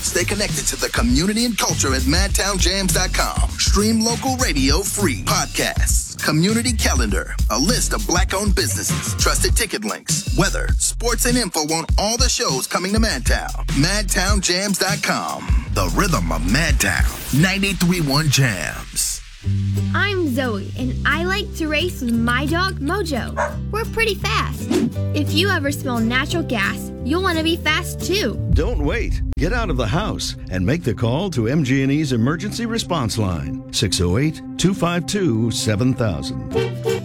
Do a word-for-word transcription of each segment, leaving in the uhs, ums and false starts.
Stay connected to the community and culture at madtown jams dot com. Stream local radio free. Podcasts, community calendar, a list of black-owned businesses, trusted ticket links, weather, sports, and info on all the shows coming to Madtown. madtown jams dot com. The rhythm of Madtown. ninety-three point one Jams. I'm Zoe, and I like to race with my dog, Mojo. We're pretty fast. If you ever smell natural gas, you'll want to be fast, too. Don't wait. Get out of the house and make the call to M G and E's emergency response line, six oh eight, two five two, seven thousand.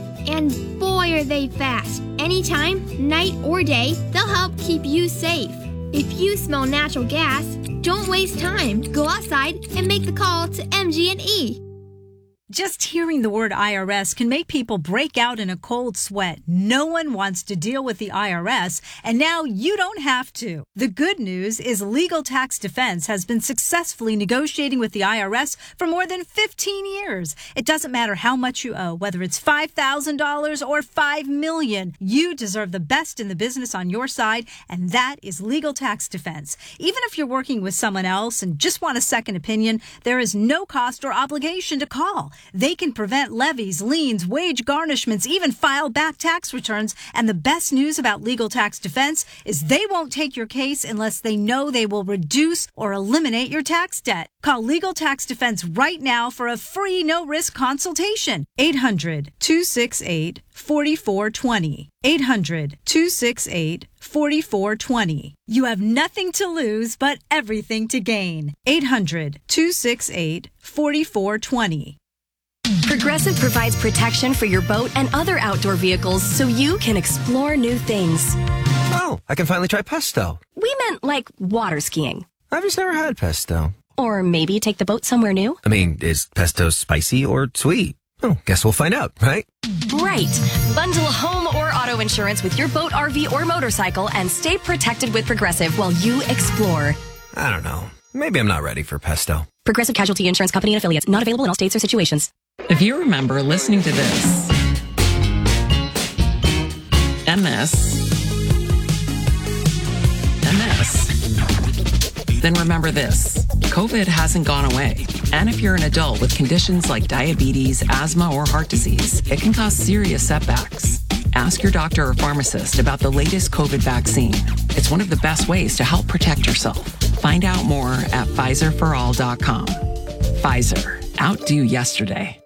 And boy, are they fast. Anytime, night or day, they'll help keep you safe. If you smell natural gas, don't waste time. Go outside and make the call to M G and E. Just hearing the word I R S can make people break out in a cold sweat. No one wants to deal with the I R S, and now you don't have to. The good news is Legal Tax Defense has been successfully negotiating with the I R S for more than fifteen years. It doesn't matter how much you owe, whether it's five thousand dollars or five million dollars. You deserve the best in the business on your side, and that is Legal Tax Defense. Even if you're working with someone else and just want a second opinion, there is no cost or obligation to call. They can prevent levies, liens, wage garnishments, even file back tax returns. And the best news about Legal Tax Defense is they won't take your case unless they know they will reduce or eliminate your tax debt. Call Legal Tax Defense right now for a free no-risk consultation. eight hundred, two six eight, four four two zero. eight hundred, two six eight, four four two zero. You have nothing to lose but everything to gain. eight hundred, two six eight, four four two zero. Progressive provides protection for your boat and other outdoor vehicles so you can explore new things. Oh, I can finally try pesto. We meant like water skiing. I've just never had pesto. Or maybe take the boat somewhere new. I mean, is pesto spicy or sweet? Oh, guess we'll find out, right? Right. Bundle home or auto insurance with your boat, R V, or motorcycle and stay protected with Progressive while you explore. I don't know. Maybe I'm not ready for pesto. Progressive Casualty Insurance Company and Affiliates. Not available in all states or situations. If you remember listening to this and this and this, then remember this. COVID hasn't gone away. And if you're an adult with conditions like diabetes, asthma, or heart disease, it can cause serious setbacks. Ask your doctor or pharmacist about the latest COVID vaccine. It's one of the best ways to help protect yourself. Find out more at Pfizer for all dot com. Pfizer. Outdo yesterday.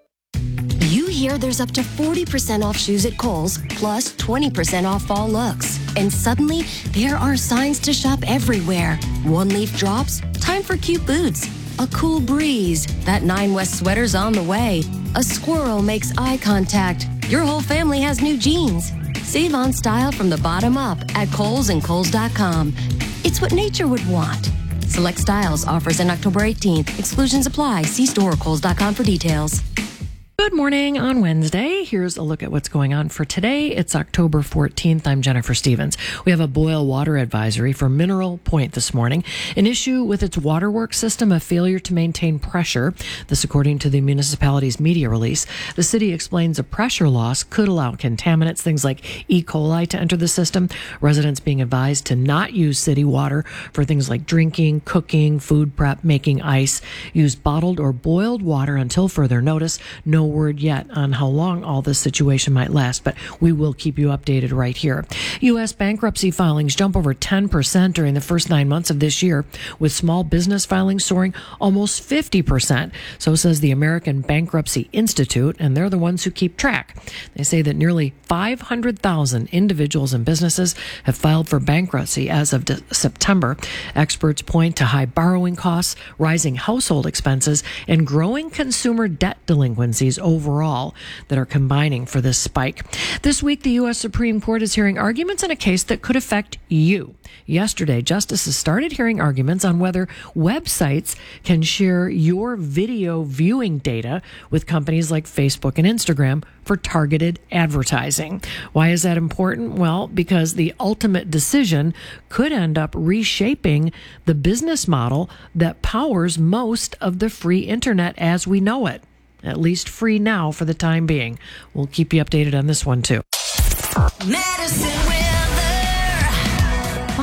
You hear there's up to forty percent off shoes at Kohl's, plus twenty percent off fall looks. And suddenly, there are signs to shop everywhere. One leaf drops, time for cute boots. A cool breeze, that Nine West sweater's on the way. A squirrel makes eye contact. Your whole family has new jeans. Save on style from the bottom up at Kohl's and Kohl's dot com. It's what nature would want. Select styles, offers in October eighteenth. Exclusions apply. See store or Kohl's dot com for details. Good morning on Wednesday. Here's a look at what's going on for today. It's October fourteenth. I'm Jennifer Stevens. We have a boil water advisory for Mineral Point this morning. An issue with its waterworks system, a failure to maintain pressure. This according to the municipality's media release. The city explains a pressure loss could allow contaminants, things like E. coli, to enter the system. Residents being advised to not use city water for things like drinking, cooking, food prep, making ice. Use bottled or boiled water until further notice. No word yet on how long all this situation might last, but we will keep you updated right here. U S bankruptcy filings jump over ten percent during the first nine months of this year, with small business filings soaring almost fifty percent. So says the American Bankruptcy Institute, and they're the ones who keep track. They say that nearly five hundred thousand individuals and businesses have filed for bankruptcy as of de- September. Experts point to high borrowing costs, rising household expenses, and growing consumer debt delinquencies overall that are combining for this spike. This week, the U S Supreme Court is hearing arguments in a case that could affect you. Yesterday, justices started hearing arguments on whether websites can share your video viewing data with companies like Facebook and Instagram for targeted advertising. Why is that important? Well, because the ultimate decision could end up reshaping the business model that powers most of the free internet as we know it. At least free now for the time being. We'll keep you updated on this one, too. Medicine weather.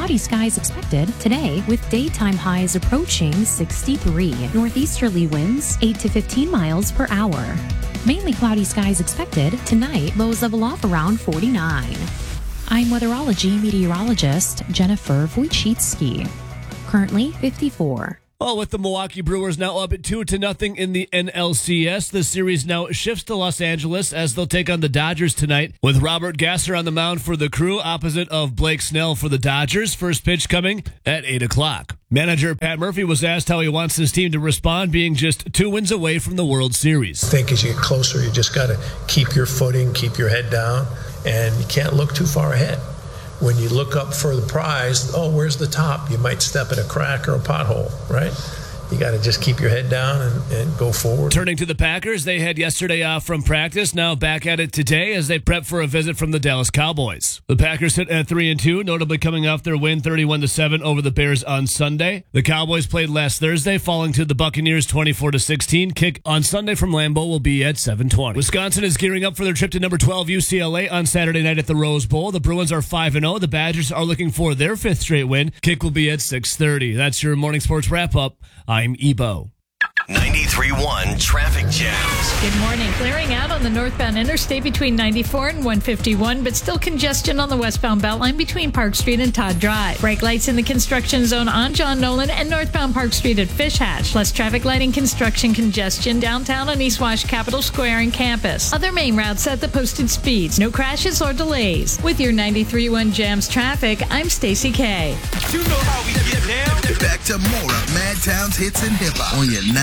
cloudy skies expected today with daytime highs approaching sixty-three. Northeasterly winds eight to fifteen miles per hour. Mainly cloudy skies expected tonight, lows level off around forty-nine. I'm weatherology meteorologist Jennifer Wojcicki. Currently fifty-four. Well, with the Milwaukee Brewers now up at two to nothing in the N L C S, the series now shifts to Los Angeles as they'll take on the Dodgers tonight with Robert Gasser on the mound for the Crew opposite of Blake Snell for the Dodgers. First pitch coming at eight o'clock. Manager Pat Murphy was asked how he wants his team to respond, being just two wins away from the World Series. I think as you get closer, you just got to keep your footing, keep your head down, and you can't look too far ahead. When you look up for the prize, oh, where's the top? You might step in a crack or a pothole, right? You got to just keep your head down and, and go forward. Turning to the Packers, they had yesterday off from practice, now back at it today as they prep for a visit from the Dallas Cowboys. The Packers sit at three and two, notably coming off their win thirty-one to seven over the Bears on Sunday. The Cowboys played last Thursday, falling to the Buccaneers twenty-four to sixteen. Kick on Sunday from Lambeau will be at seven twenty. Wisconsin is gearing up for their trip to number twelve U C L A on Saturday night at the Rose Bowl. The Bruins are five and oh. The Badgers are looking for their fifth straight win. Kick will be at six thirty. That's your morning sports wrap-up. I'm Ebo. ninety-three point one Traffic Jams. Good morning. Clearing out on the northbound interstate between ninety-four and one fifty-one, but still congestion on the westbound Beltline between Park Street and Todd Drive. Brake lights in the construction zone on John Nolan and northbound Park Street at Fish Hatch. Less traffic lighting construction congestion downtown on East Wash Capitol Square and Campus. Other main routes at the posted speeds. No crashes or delays. With your ninety-three point one Jams traffic, I'm Stacey K. You know how we get down. Back to more of Madtown's hits and hip hop on your